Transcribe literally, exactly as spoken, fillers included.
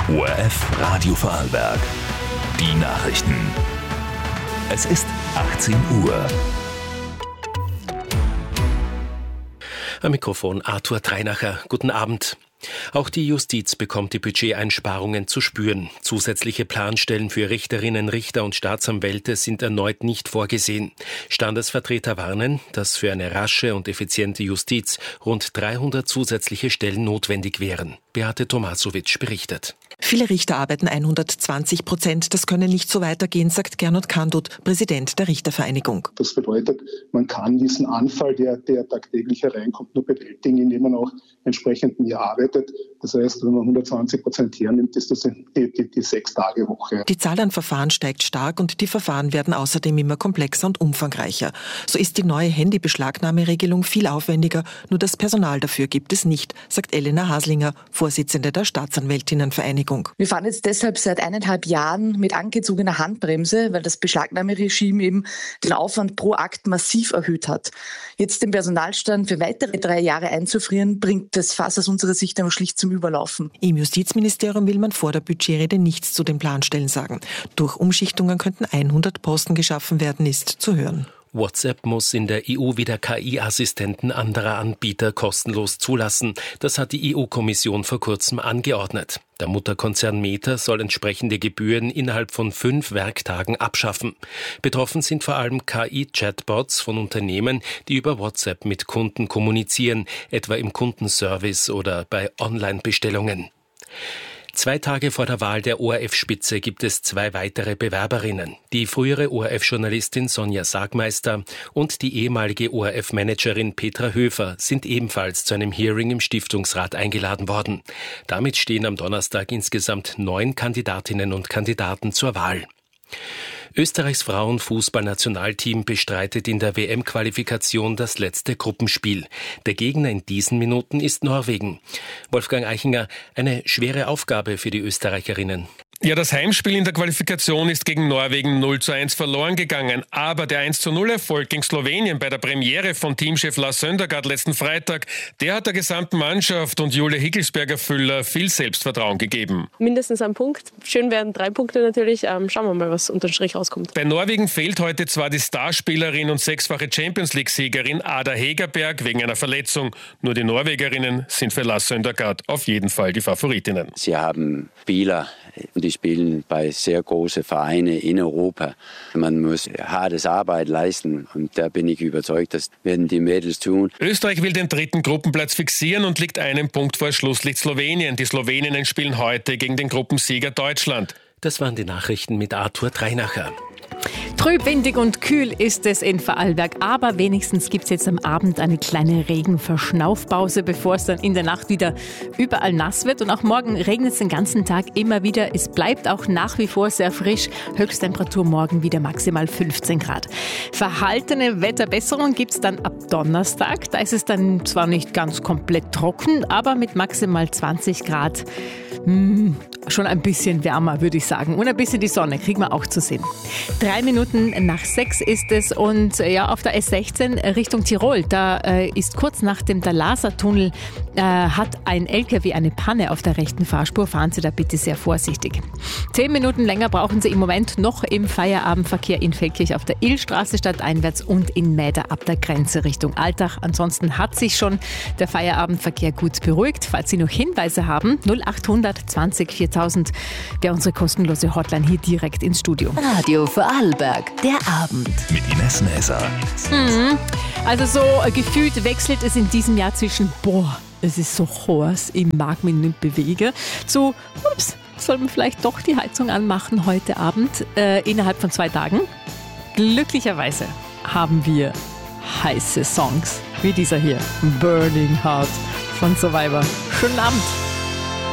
O R F Radio Vorarlberg. Die Nachrichten. Es ist achtzehn Uhr. Am Mikrofon Arthur Treinacher. Guten Abend. Auch die Justiz bekommt die Budgeteinsparungen zu spüren. Zusätzliche Planstellen für Richterinnen, Richter und Staatsanwälte sind erneut nicht vorgesehen. Standesvertreter warnen, dass für eine rasche und effiziente Justiz rund dreihundert zusätzliche Stellen notwendig wären. Beate Tomasowitsch berichtet. Viele Richter arbeiten hundertzwanzig Prozent. Das könne nicht so weitergehen, sagt Gernot Kandut, Präsident der Richtervereinigung. Das bedeutet, man kann diesen Anfall, der, der tagtäglich hereinkommt, nur bewältigen, indem man auch entsprechend mehr arbeitet. Das heißt, wenn man hundertzwanzig Prozent hernimmt, ist das die, die, die Sechs-Tage-Woche. Die Zahl an Verfahren steigt stark und die Verfahren werden außerdem immer komplexer und umfangreicher. So ist die neue Handybeschlagnahmeregelung viel aufwendiger, nur das Personal dafür gibt es nicht, sagt Elena Haslinger, Vorsitzende der Staatsanwältinnenvereinigung. Wir fahren jetzt deshalb seit eineinhalb Jahren mit angezogener Handbremse, weil das Beschlagnahmeregime eben den Aufwand pro Akt massiv erhöht hat. Jetzt den Personalstand für weitere drei Jahre einzufrieren, bringt das Fass aus unserer Sicht aber schlicht zum Überlaufen. Im Justizministerium will man vor der Budgetrede nichts zu den Planstellen sagen. Durch Umschichtungen könnten hundert Posten geschaffen werden, ist zu hören. WhatsApp muss in der E U wieder K I-Assistenten anderer Anbieter kostenlos zulassen. Das hat die E U-Kommission vor kurzem angeordnet. Der Mutterkonzern Meta soll entsprechende Gebühren innerhalb von fünf Werktagen abschaffen. Betroffen sind vor allem K I-Chatbots von Unternehmen, die über WhatsApp mit Kunden kommunizieren, etwa im Kundenservice oder bei Online-Bestellungen. Zwei Tage vor der Wahl der O R F-Spitze gibt es zwei weitere Bewerberinnen. Die frühere O R F-Journalistin Sonja Sagmeister und die ehemalige O R F-Managerin Petra Höfer sind ebenfalls zu einem Hearing im Stiftungsrat eingeladen worden. Damit stehen am Donnerstag insgesamt neun Kandidatinnen und Kandidaten zur Wahl. Österreichs Frauenfußballnationalteam bestreitet in der W M-Qualifikation das letzte Gruppenspiel. Der Gegner in diesen Minuten ist Norwegen. Wolfgang Eichinger, eine schwere Aufgabe für die Österreicherinnen. Ja, das Heimspiel in der Qualifikation ist gegen Norwegen null zu eins verloren gegangen. Aber der eins zu null Erfolg gegen Slowenien bei der Premiere von Teamchef Lars Søndergaard letzten Freitag, der hat der gesamten Mannschaft und Julia Hickelsberger-Füller viel Selbstvertrauen gegeben. Mindestens ein Punkt. Schön werden drei Punkte natürlich. Ähm, schauen wir mal, was unter den Strich rauskommt. Bei Norwegen fehlt heute zwar die Starspielerin und sechsfache Champions-League-Siegerin Ada Hegerberg wegen einer Verletzung. Nur die Norwegerinnen sind für Lars Søndergaard auf jeden Fall die Favoritinnen. Sie haben Spieler, die spielen bei sehr großen Vereinen in Europa. Man muss hartes Arbeit leisten und da bin ich überzeugt, das werden die Mädels tun. Österreich will den dritten Gruppenplatz fixieren und liegt einen Punkt vor Schlusslicht Slowenien. Die Sloweninnen spielen heute gegen den Gruppensieger Deutschland. Das waren die Nachrichten mit Arthur Treinacher. Trüb, windig und kühl ist es in Vorarlberg, aber wenigstens gibt es jetzt am Abend eine kleine Regenverschnaufpause, bevor es dann in der Nacht wieder überall nass wird. Und auch morgen regnet es den ganzen Tag immer wieder. Es bleibt auch nach wie vor sehr frisch. Höchsttemperatur morgen wieder maximal fünfzehn Grad. Verhaltene Wetterbesserung gibt es dann ab Donnerstag. Da ist es dann zwar nicht ganz komplett trocken, aber mit maximal zwanzig Grad. Hm, schon ein bisschen wärmer, würde ich sagen. Und ein bisschen die Sonne kriegen wir auch zu sehen. Drei Minuten nach sechs ist es und ja, auf der S sechzehn Richtung Tirol, da äh, ist kurz nach dem Dalaser-Tunnel äh, hat ein L K W eine Panne auf der rechten Fahrspur. Fahren Sie da bitte sehr vorsichtig. Zehn Minuten länger brauchen Sie im Moment noch im Feierabendverkehr in Feldkirch auf der Illstraße stadteinwärts und in Mäder ab der Grenze Richtung Altach. Ansonsten hat sich schon der Feierabendverkehr gut beruhigt. Falls Sie noch Hinweise haben, null achthundert zwanzig viertausend wäre unsere kostenlose Hotline hier direkt ins Studio. Radio Vorarlberg, der Abend. Mit Ines Näser. Mhm. Also so äh, gefühlt wechselt es in diesem Jahr zwischen, boah, es ist so heiß, ich mag mich nicht bewegen, zu, ups, soll man vielleicht doch die Heizung anmachen heute Abend, äh, innerhalb von zwei Tagen. Glücklicherweise haben wir heiße Songs, wie dieser hier, Burning Heart von Survivor. Schönen Abend.